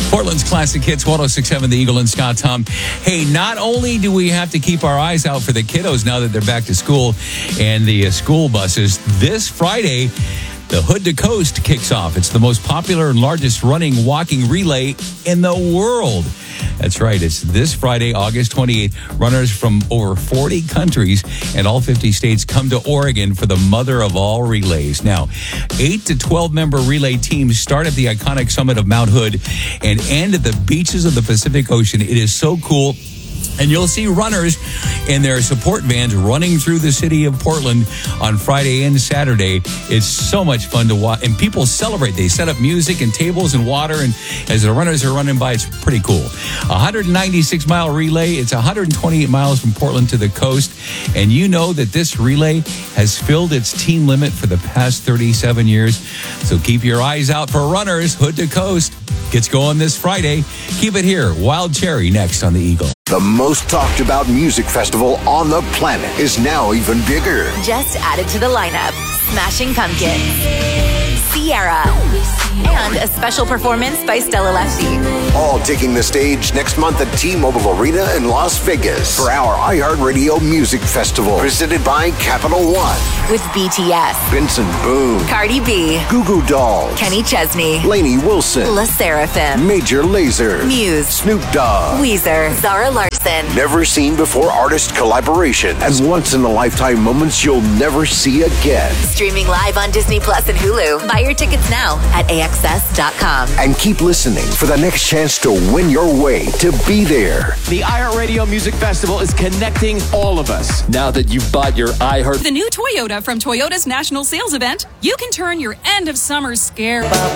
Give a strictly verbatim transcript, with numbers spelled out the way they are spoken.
Portland's Classic Hits, one oh six point seven, The Eagle and Scott Tom. Hey, not only do we have to keep our eyes out for the kiddos now that they're back to school and the uh, school buses, this Friday, the Hood to Coast kicks off. It's the most popular and largest running walking relay in the world. That's right. It's this Friday, August twenty-eighth. Runners from over forty countries and all fifty states come to Oregon for the mother of all relays. Now, eight to twelve member relay teams start at the iconic summit of Mount Hood and end at the beaches of the Pacific Ocean. It is so cool. And you'll see runners in their support vans running through the city of Portland on Friday and Saturday. It's so much fun to watch. And people celebrate. They set up music and tables and water. And as the runners are running by, it's pretty cool. one hundred ninety-six mile relay. It's one hundred twenty-eight miles from Portland to the coast. And you know that this relay has filled its team limit for the past thirty-seven years. So keep your eyes out for runners. Hood to Coast gets going this Friday. Keep it here. Wild Cherry next on The Eagle. The most talked about music festival on the planet is now even bigger. Just added to the lineup, Smashing Pumpkins, Sierra, and a special performance by Stella Lefty. All taking the stage next month at T-Mobile Arena in Las Vegas for our iHeartRadio Music Festival, presented by Capital One. With B T S, Benson Boone, Cardi B, Goo Goo Dolls, Kenny Chesney, Lainey Wilson, La Seraphim, Major Lazer, Muse, Snoop Dogg, Weezer, Zara Larson. Never seen before artist collaboration and once in a lifetime moments you'll never see again. Streaming live on Disney Plus and Hulu. Buy your tickets now at A X S dot com. And keep listening for the next chance to win your way to be there. The iHeartRadio Music Festival is connecting all of us. Now that you've bought your iHeart... The new Toyota from Toyota's National Sales Event, you can turn your end of summer scare